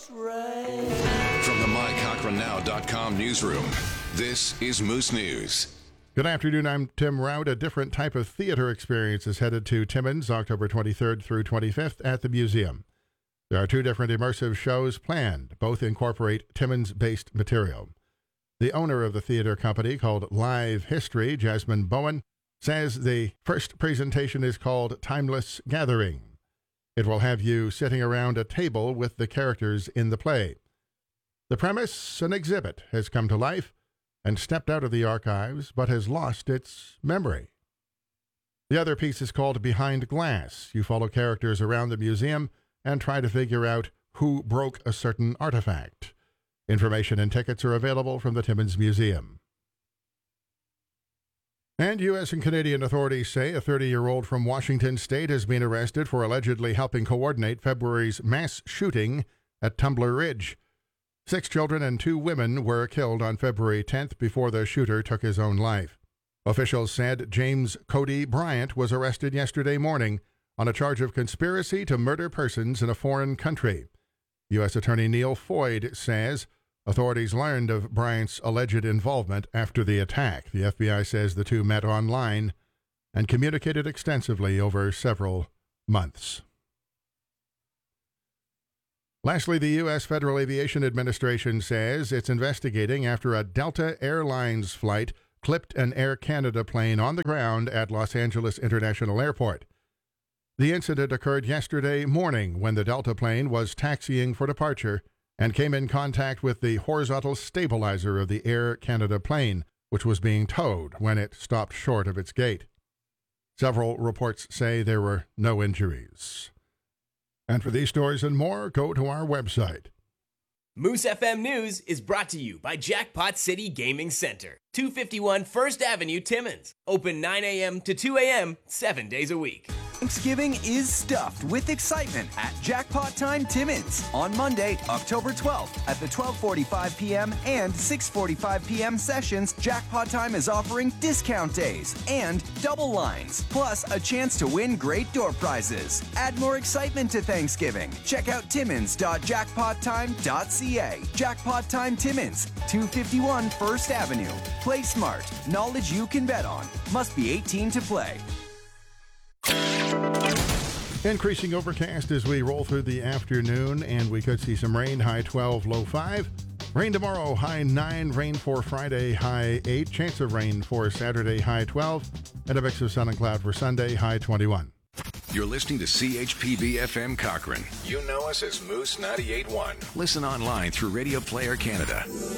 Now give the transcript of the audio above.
From the MyCochranNow.com newsroom, this is Moose News. Good afternoon, I'm Tim Rout. A different type of theater experience is headed to Timmins October 23rd through 25th at the museum. There are two different immersive shows planned. Both incorporate Timmins-based material. The owner of the theater company, called Live History, Jasmine Bowen, says the first presentation is called Timeless Gathering. It will have you sitting around a table with the characters in the play. The premise, an exhibit, has come to life and stepped out of the archives, but has lost its memory. The other piece is called Behind Glass. You follow characters around the museum and try to figure out who broke a certain artifact. Information and tickets are available from the Timmins Museum. And U.S. and Canadian authorities say a 30-year-old from Washington State has been arrested for allegedly helping coordinate February's mass shooting at Tumbler Ridge. 6 children and 2 women were killed on February 10th before the shooter took his own life. Officials said James Cody Bryant was arrested yesterday morning on a charge of conspiracy to murder persons in a foreign country. U.S. Attorney Neil Foyd says authorities learned of Bryant's alleged involvement after the attack. The FBI says the two met online and communicated extensively over several months. Lastly, the U.S. Federal Aviation Administration says it's investigating after a Delta Airlines flight clipped an Air Canada plane on the ground at Los Angeles International Airport. The incident occurred yesterday morning when the Delta plane was taxiing for departure and came in contact with the horizontal stabilizer of the Air Canada plane, which was being towed when it stopped short of its gate. Several reports say there were no injuries. And for these stories and more, go to our website. Moose FM News is brought to you by Jackpot City Gaming Center, 251 First Avenue, Timmins. Open 9 a.m. to 2 a.m., 7 days a week. Thanksgiving is stuffed with excitement at Jackpot Time Timmins on Monday, October 12th at the 12:45 p.m. and 6:45 p.m. sessions. Jackpot Time is offering discount days and double lines, plus a chance to win great door prizes. Add more excitement to Thanksgiving. Check out timmins.jackpottime.ca. Jackpot Time Timmins, 251 First Avenue. Play smart. Knowledge you can bet on. Must be 18 to play. Increasing overcast as we roll through the afternoon, and we could see some rain, high 12, low 5. Rain tomorrow, high 9. Rain for Friday, high 8. Chance of rain for Saturday, high 12. And a mix of sun and cloud for Sunday, high 21. You're listening to CHPB FM Cochrane. You know us as Moose 98.1. Listen online through Radio Player Canada.